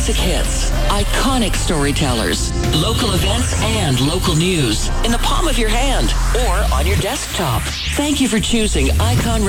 classic hits, iconic storytellers, local events, and local news in the palm of your hand or on your desktop. Thank you for choosing Icon